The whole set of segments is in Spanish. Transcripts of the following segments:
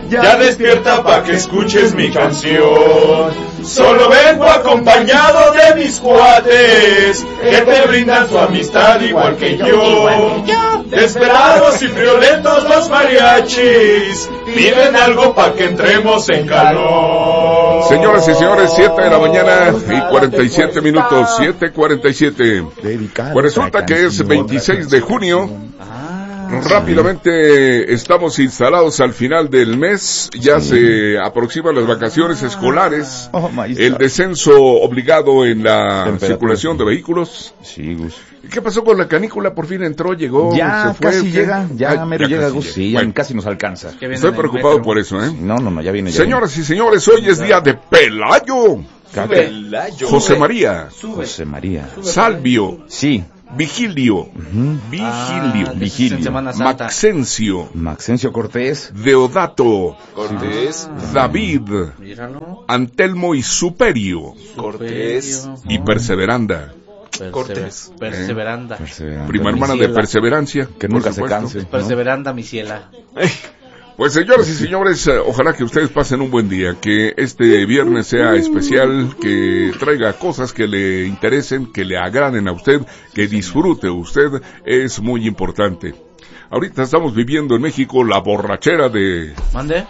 Ya despierta pa' que escuches mi canción. Solo vengo acompañado de mis cuates, que te brindan su amistad igual que yo. Desperados y violentos los mariachis piden algo pa' que entremos en calor. Señoras y señores, 7 de la mañana y 47 minutos, 7:47. Pues resulta que es 26 de junio. Rápidamente estamos instalados al final del mes, ya se aproximan las vacaciones escolares, el descenso obligado en la circulación de vehículos. Sí, Gus. ¿Qué pasó con la canícula? Por fin entró, llegó, ya se fue. Casi llega, mero llega, Gus. Sí, bueno, casi nos alcanza. Estoy preocupado por eso, ¿eh? No, ya viene. Señoras y señores, hoy es día de Pelayo. José María. Salvio. Sí. Vigilio. Maxencio Cortés. Deodato Cortés. David. Antelmo y Superio. Cortés. Y Perseveranda. Cortés. Perseveranda. Prima hermana de Perseverancia. Que nunca se canse. Perseveranda, mi ciela. Pues señoras y señores, ojalá que ustedes pasen un buen día, que este viernes sea especial, que traiga cosas que le interesen, que le agraden a usted, que disfrute usted, es muy importante. Ahorita estamos viviendo en México la borrachera de... ¿Mande?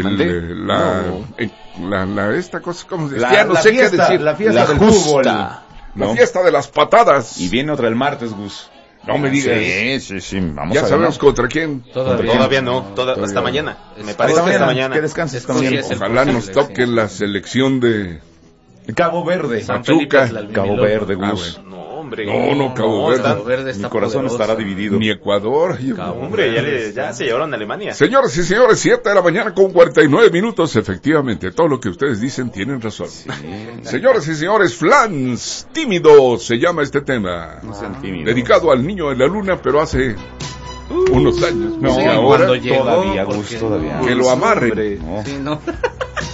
Esta cosa, ¿cómo se dice? Ya no sé qué decir. La fiesta del fútbol. La fiesta de las patadas. Y viene otra el martes, Gus. No me digas. Sí. Vamos ya a sabemos contra quién. Todavía no. Hasta mañana. Me parece que hasta mañana. Que descanses esta mañana. Ojalá nos toque la selección de Cabo Verde. Pachuca. Cabo Verde, Gus. No, hombre. No, Cabo Verde. Mi corazón estará dividido. Ni Ecuador. Hombre, ya se llevaron a Alemania. Señoras y señores, 7 de la mañana con 49 minutos. Efectivamente, todo lo que ustedes dicen tienen razón. Sí. Señoras y señores, Flans Tímido se llama este tema. No sean tímidos. Dedicado al niño de la luna, pero hace unos años. No, sí, ahora todavía, Gus, todavía. Que lo amarren. Sí, no.